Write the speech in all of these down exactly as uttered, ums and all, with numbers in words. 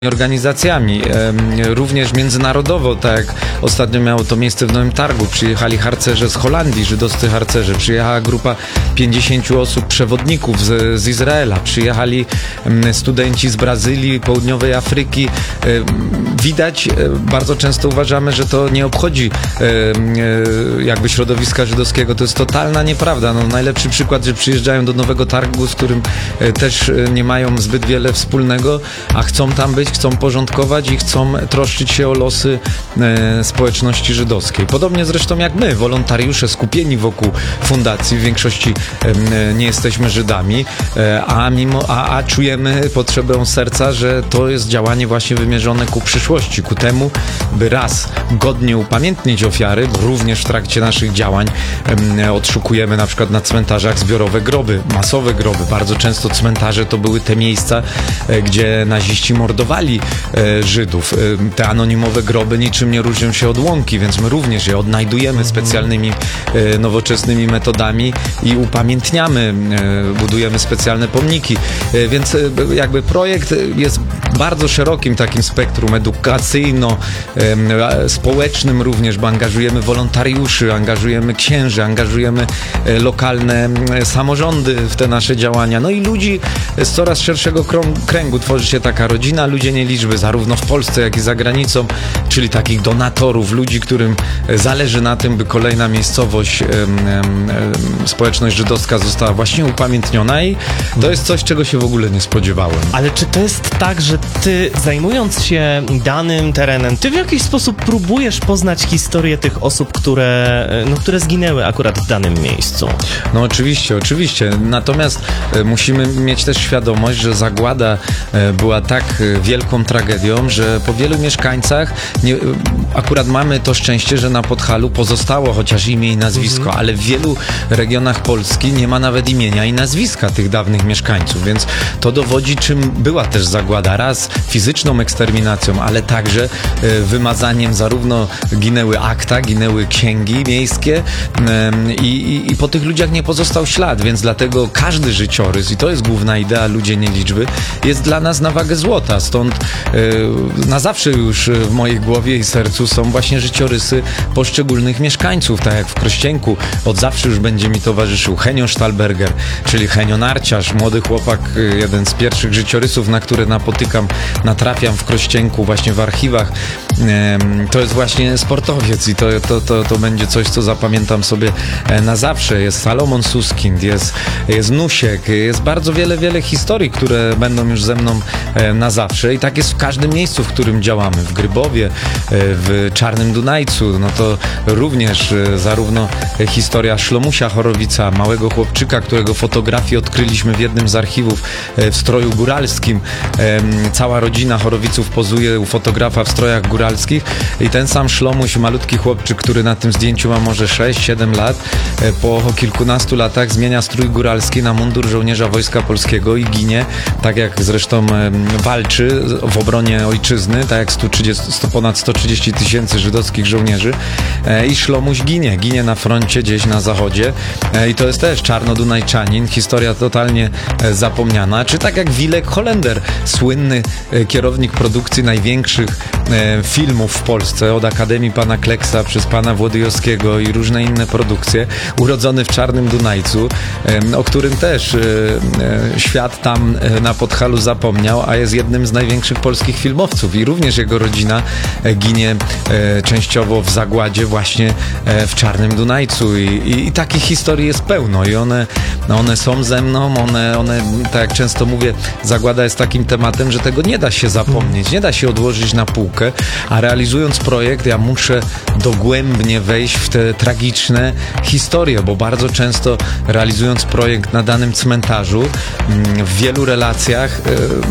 organizacjami, również międzynarodowo, tak jak ostatnio miało to miejsce w Nowym Targu. Przyjechali harcerze z Holandii, żydowscy harcerze, przyjechała grupa pięćdziesięciu osób, przewodników z, z Izraela, przyjechali studenci z Brazylii, Południowej Afryki. Widać, bardzo często uważamy, że to nie obchodzi jakby środowiska żydowskiego. To jest totalna nieprawda. No, najlepszy przykład, że przyjeżdżają do Nowego Targu, z którym też nie mają zbyt wiele wspólnego, a chcą tam być, chcą porządkować i chcą troszczyć się o losy e, społeczności żydowskiej. Podobnie zresztą jak my, wolontariusze skupieni wokół fundacji, w większości e, nie jesteśmy Żydami, e, a, mimo, a, a czujemy potrzebę serca, że to jest działanie właśnie wymierzone ku przyszłości, ku temu, by raz godnie upamiętnić ofiary, bo również w trakcie naszych działań e, odszukujemy na przykład na cmentarzach zbiorowe groby, masowe groby. Bardzo często cmentarze to były te miejsca, e, gdzie naziści mordowali E, Żydów. E, te anonimowe groby niczym nie różnią się od łąki, więc my również je odnajdujemy specjalnymi, e, nowoczesnymi metodami i upamiętniamy, e, budujemy specjalne pomniki. E, więc e, jakby projekt jest bardzo szerokim takim spektrum edukacyjno-społecznym również, bo angażujemy wolontariuszy, angażujemy księży, angażujemy e, lokalne e, samorządy w te nasze działania. No i ludzi z coraz szerszego kręgu tworzy się taka rodzina, ludzie nie liczby, zarówno w Polsce, jak i za granicą, czyli takich donatorów, ludzi, którym zależy na tym, by kolejna miejscowość, em, em, społeczność żydowska została właśnie upamiętniona i to jest coś, czego się w ogóle nie spodziewałem. Ale czy to jest tak, że ty, zajmując się danym terenem, ty w jakiś sposób próbujesz poznać historię tych osób, które, no, które zginęły akurat w danym miejscu? No oczywiście, oczywiście. Natomiast e, musimy mieć też świadomość, że zagłada e, była tak wielką tragedią, że po wielu mieszkańcach nie, akurat mamy to szczęście, że na Podhalu pozostało chociaż imię i nazwisko, mhm. ale w wielu regionach Polski nie ma nawet imienia i nazwiska tych dawnych mieszkańców, więc to dowodzi, czym była też zagłada. Raz fizyczną eksterminacją, ale także e, wymazaniem, zarówno ginęły akta, ginęły księgi miejskie e, i, i po tych ludziach nie pozostał ślad, więc dlatego każdy życiorys, i to jest główna idea Ludzie nie liczby, jest dla nas na wagę złota. Stąd e, na zawsze już w mojej głowie i sercu są właśnie życiorysy poszczególnych mieszkańców, tak jak w Krościenku. Od zawsze już będzie mi towarzyszył Henio Sztalberger, czyli Henio Narciarz, młody chłopak, jeden z pierwszych życiorysów, na które napotykam, natrafiam w Krościenku, właśnie w archiwach. E, to jest właśnie sportowiec i to, to, to, to będzie coś, co zapamiętam sobie na zawsze. Jest Salomon Suskind, jest, jest Nusiek, jest bardzo wiele, wiele historii, które będą już ze mną na zawsze i tak jest w każdym miejscu, w którym działamy. W Grybowie, w Czarnym Dunajcu, no to również zarówno historia Szlomusia Chorowica, małego chłopczyka, którego fotografii odkryliśmy w jednym z archiwów w stroju góralskim. Cała rodzina Chorowiców pozuje u fotografa w strojach góralskich i ten sam Szlomuś, malutki chłopczyk, który na tym zdjęciu ma może sześć siedem lat, po kilkunastu latach zmienia strój góralski na mundur żołnierza Wojska Polskiego i ginie, tak jak zresztą walczy w obronie ojczyzny, tak jak sto trzydzieści, sto, ponad sto trzydzieści tysięcy żydowskich żołnierzy e, i Szlomuś ginie, ginie na froncie gdzieś na zachodzie e, i to jest też czarnodunajczanin, historia totalnie e, zapomniana, czy tak jak Wilek Holender, słynny e, kierownik produkcji największych e, filmów w Polsce, od Akademii Pana Kleksa przez Pana Włodyjowskiego i różne inne produkcje, urodzony w Czarnym Dunajcu, e, o którym też e, e, świat tam e, na Podhalu zapomniał, a jest jednym z największych polskich filmowców i również jego rodzina ginie e, częściowo w zagładzie właśnie e, w Czarnym Dunajcu i, i, i takich historii jest pełno i one, no one są ze mną, one, one, tak jak często mówię, zagłada jest takim tematem, że tego nie da się zapomnieć, nie da się odłożyć na półkę, a realizując projekt ja muszę dogłębnie wejść w te tragiczne historie, bo bardzo często realizując projekt na danym cmentarzu w wielu relacjach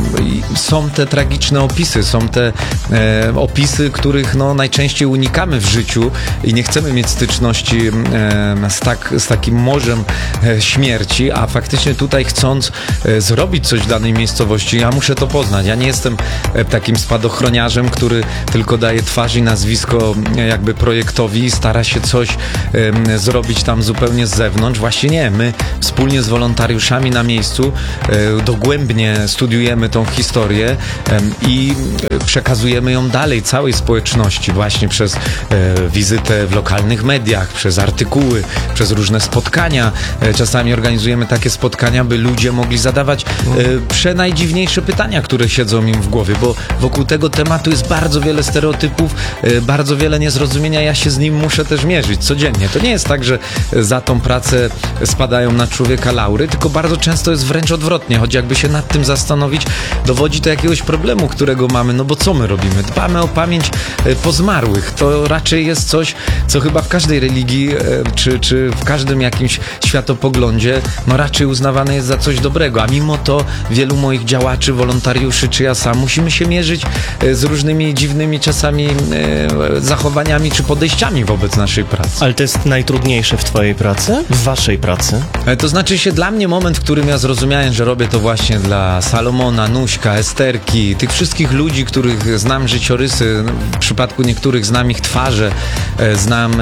e, są te tragiczne opisy, są te e, opisy, których no, najczęściej unikamy w życiu i nie chcemy mieć styczności e, z, tak, z takim morzem e, śmierci, a faktycznie tutaj chcąc e, zrobić coś w danej miejscowości, ja muszę to poznać. Ja nie jestem e, takim spadochroniarzem, który który tylko daje twarz i nazwisko jakby projektowi i stara się coś um, zrobić tam zupełnie z zewnątrz. Właśnie nie, my wspólnie z wolontariuszami na miejscu um, dogłębnie studiujemy tą historię um, i przekazujemy ją dalej całej społeczności właśnie przez um, wizytę w lokalnych mediach, przez artykuły, przez różne spotkania. Um, czasami organizujemy takie spotkania, by ludzie mogli zadawać um, przenajdziwniejsze pytania, które siedzą im w głowie, bo wokół tego tematu jest bardzo wiele stereotypów, um, bardzo wiele niezrozumienia. Ja się z nim muszę też mierzyć codziennie. To nie jest tak, że za tą pracę spadają na człowieka laury, tylko bardzo często jest wręcz odwrotnie, choć jakby się nad tym zastanowić, dowodzi to jakiegoś problemu, którego mamy, no bo co my robimy? Dbamy o pamięć po zmarłych. To raczej jest coś, co chyba w każdej religii, czy, czy w każdym jakimś światopoglądzie, no raczej uznawane jest za coś dobrego, a mimo to wielu moich działaczy, wolontariuszy, czy ja sam, musimy się mierzyć z różnymi dziwnymi czasami zachowaniami, czy podejściami wobec naszej pracy. Ale to jest najtrudniejsze w twojej pracy? W waszej pracy? To znaczy się dla mnie moment, w którym ja zrozumiałem, że robię to właśnie dla Salomona, Nuśka, Esterki, tych wszystkich ludzi, których znam życiorysy, w przypadku niektórych znam ich twarze, znam,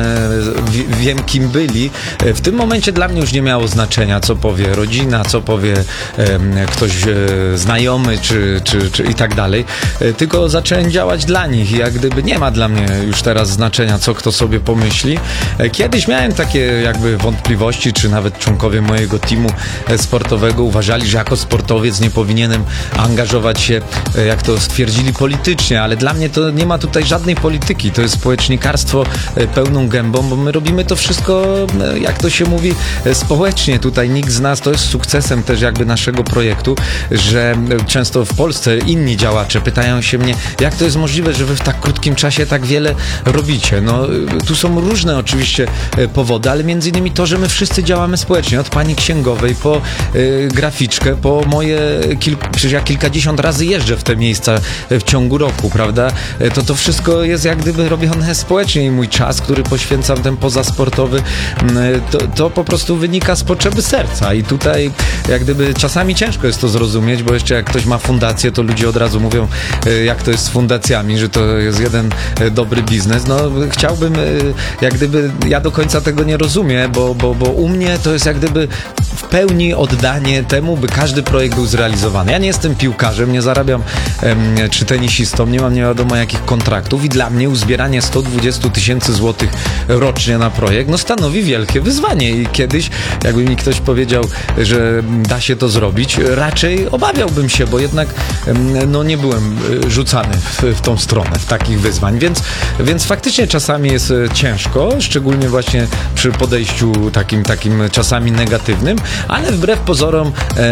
wiem kim byli. W tym momencie dla mnie już nie miało znaczenia, co powie rodzina, co powie ktoś znajomy, czy, czy, czy i tak dalej. Tylko zacząłem działać dla nich i jak gdyby nie ma dla mnie już teraz znaczenia, co kto sobie pomyśli. Kiedyś miałem takie jakby wątpliwości, czy nawet członkowie mojego teamu sportowego uważali, że jako sportowiec nie powinienem angażować się, jak to stwierdzili, politycznie, ale dla mnie to nie ma tutaj żadnej polityki, to jest społecznikarstwo pełną gębą, bo my robimy to wszystko, jak to się mówi, społecznie. Tutaj nikt z nas, to jest sukcesem też jakby naszego projektu, że często w Polsce inni działacze pytają się mnie, jak to jest możliwe, że wy w tak krótkim czasie tak wiele robicie. No, tu są różne oczywiście powody, ale między innymi to, że my wszyscy działamy społecznie, od pani księgowej po y, graficzkę, po moje kilku, przecież ja kilkadziesiąt razy jeżdżę w te miejsca w ciągu roku, prawda? To to wszystko jest jak gdyby robione społecznie i mój czas, który poświęcam ten pozasportowy, to, to po prostu wynika z potrzeby serca i tutaj jak gdyby czasami ciężko jest to zrozumieć, bo jeszcze jak ktoś ma fundację, to ludzie od razu mówią, jak to jest z fundacjami, że to jest jeden dobry biznes. No chciałbym, jak gdyby, ja do końca tego nie rozumiem, bo, bo, bo u mnie to jest jak gdyby w pełni oddanie temu, by każdy projekt był zrealizowany. Ja nie jestem piłkarzem, nie zarabiam em, czy tenisistą, nie mam nie wiadomo jakich kontraktów i dla mnie uzbieranie sto dwadzieścia tysięcy złotych rocznie na projekt, no stanowi wielkie wyzwanie i kiedyś, jakby mi ktoś powiedział, że da się to zrobić, raczej obawiałbym się, bo jednak em, no nie byłem rzucany w, w tą stronę, w takich wyzwań, więc, więc faktycznie czasami jest ciężko, szczególnie właśnie przy podejściu takim, takim czasami negatywnym, ale wbrew pozorom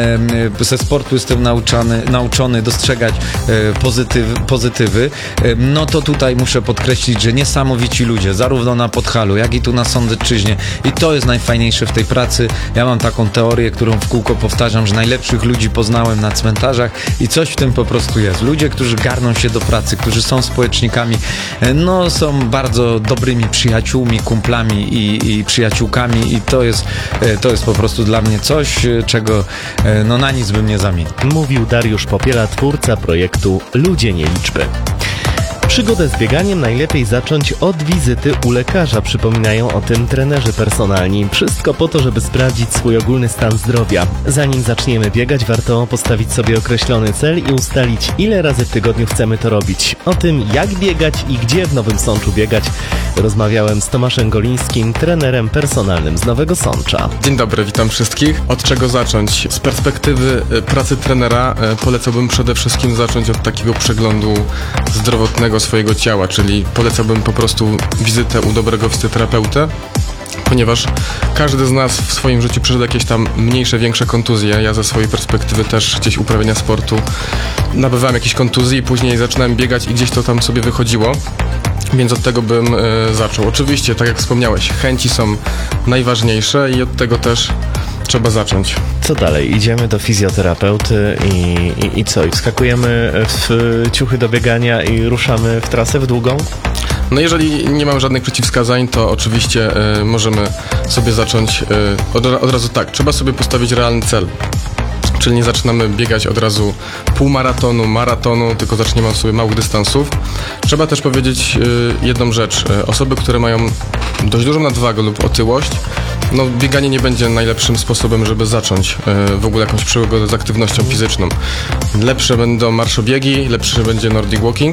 e, ze sportu jestem nauczony, nauczony dostrzegać e, pozytyw, pozytywy, e, no to tutaj muszę podkreślić, że niesamowici ludzie, zarówno na Podhalu, jak i tu na Sądecczyźnie i to jest najfajniejsze w tej pracy. Ja mam taką teorię, którą w kółko powtarzam, że najlepszych ludzi poznałem na cmentarzach i coś w tym po prostu jest. Ludzie, którzy garną się do pracy, którzy są społecznikami, e, no są bardzo dobrymi przyjaciółmi, kumplami i, i przyjaciółkami i to jest, e, to jest po prostu dla mnie coś, czego no na nic bym nie zamienił. Mówił Dariusz Popiela, twórca projektu Ludzie nie liczby. Przygodę z bieganiem najlepiej zacząć od wizyty u lekarza, przypominają o tym trenerzy personalni. Wszystko po to, żeby sprawdzić swój ogólny stan zdrowia. Zanim zaczniemy biegać, warto postawić sobie określony cel i ustalić, ile razy w tygodniu chcemy to robić. O tym, jak biegać i gdzie w Nowym Sączu biegać, rozmawiałem z Tomaszem Golińskim, trenerem personalnym z Nowego Sącza. Dzień dobry, witam wszystkich. Od czego zacząć? Z perspektywy pracy trenera polecałbym przede wszystkim zacząć od takiego przeglądu zdrowotnego swojego ciała, czyli polecałbym po prostu wizytę u dobrego fizjoterapeuty, ponieważ każdy z nas w swoim życiu przeżył jakieś tam mniejsze, większe kontuzje. Ja ze swojej perspektywy też gdzieś uprawiania sportu nabywałem jakieś kontuzje i później zaczynałem biegać i gdzieś to tam sobie wychodziło. Więc od tego bym y, zaczął. Oczywiście, tak jak wspomniałeś, chęci są najważniejsze i od tego też trzeba zacząć. Co dalej? Idziemy do fizjoterapeuty i, i, i co? I wskakujemy w ciuchy do biegania i ruszamy w trasę w długą? No jeżeli nie mamy żadnych przeciwwskazań, to oczywiście y, możemy sobie zacząć y, od, od razu tak. Trzeba sobie postawić realny cel. czyli nie zaczynamy biegać od razu półmaratonu, maratonu, tylko zaczniemy od sobie małych dystansów. Trzeba też powiedzieć y, jedną rzecz. Y, Osoby, które mają dość dużą nadwagę lub otyłość, no bieganie nie będzie najlepszym sposobem, żeby zacząć y, w ogóle jakąś przygodę z aktywnością fizyczną. Lepsze będą marszobiegi, lepszy będzie Nordic Walking.